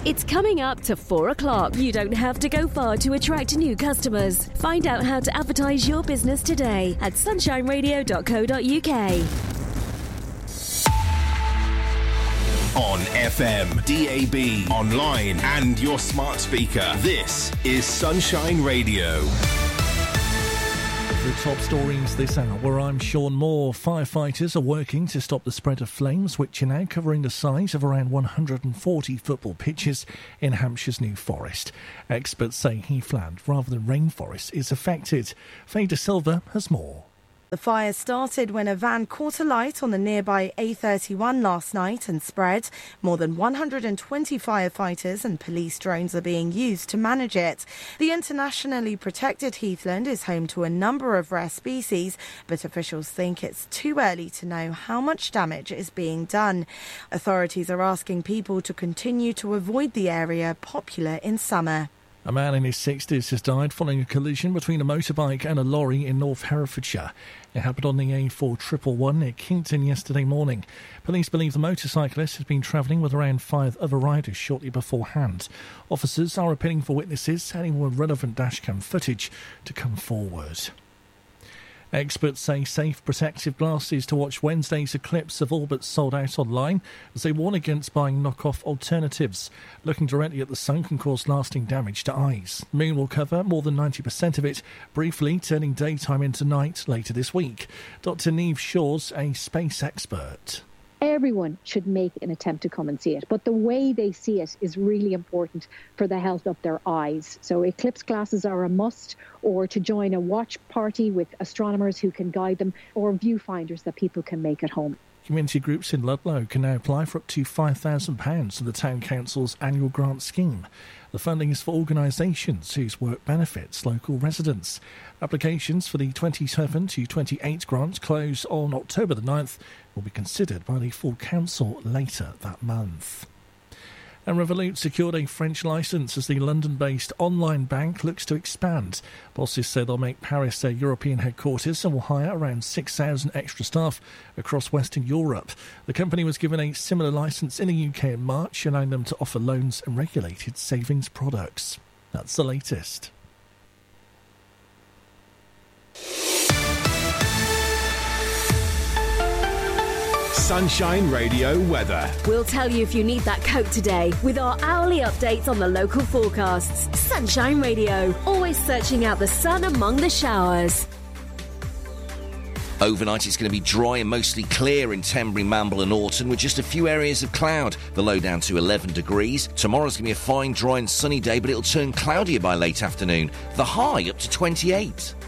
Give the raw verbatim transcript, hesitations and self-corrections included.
It's coming up to four o'clock. You don't have to go far to attract new customers. Find out how to advertise your business today at sunshine radio dot co dot uk. On F M, D A B, online and your smart speaker. This is Sunshine Radio. The top stories this hour. I'm Sean Moore. Firefighters are working to stop the spread of flames, which are now covering the size of around one hundred forty football pitches in Hampshire's New Forest. Experts say heathland rather than rainforest is affected. Faye De Silva has more. The fire started when a van caught alight on the nearby A thirty-one last night and spread. More than one hundred twenty firefighters and police drones are being used to manage it. The internationally protected heathland is home to a number of rare species, but officials think it's too early to know how much damage is being done. Authorities are asking people to continue to avoid the area, popular in summer. A man in his sixties has died following a collision between a motorbike and a lorry in North Herefordshire. It happened on the A four one one one near Kington yesterday morning. Police believe the motorcyclist had been travelling with around five other riders shortly beforehand. Officers are appealing for witnesses, anyone with relevant dashcam footage to come forward. Experts say safe protective glasses to watch Wednesday's eclipse have all but sold out online as they warn against buying knockoff alternatives. Looking directly at the sun can cause lasting damage to eyes. The moon will cover more than ninety percent of it, briefly turning daytime into night later this week. Doctor Niamh Shaw's a space expert. Everyone should make an attempt to come and see it, but the way they see it is really important for the health of their eyes. So eclipse glasses are a must, or to join a watch party with astronomers who can guide them, or viewfinders that people can make at home. Community groups in Ludlow can now apply for up to five thousand pounds to the Town Council's annual grant scheme. The funding is for organisations whose work benefits local residents. Applications for the twenty-seven to twenty-eight grant close on October the ninth will be considered by the full council later that month. And Revolut secured a French licence as the London-based online bank looks to expand. Bosses say they'll make Paris their European headquarters and will hire around six thousand extra staff across Western Europe. The company was given a similar licence in the U K in March, allowing them to offer loans and regulated savings products. That's the latest. Sunshine Radio weather. We'll tell you if you need that coat today with our hourly updates on the local forecasts. Sunshine Radio, always searching out the sun among the showers. Overnight it's going to be dry and mostly clear in Tenbury, Mamble and Orton with just a few areas of cloud. The low down to eleven degrees. Tomorrow's going to be a fine, dry and sunny day, but it'll turn cloudier by late afternoon. The high up to twenty-eight.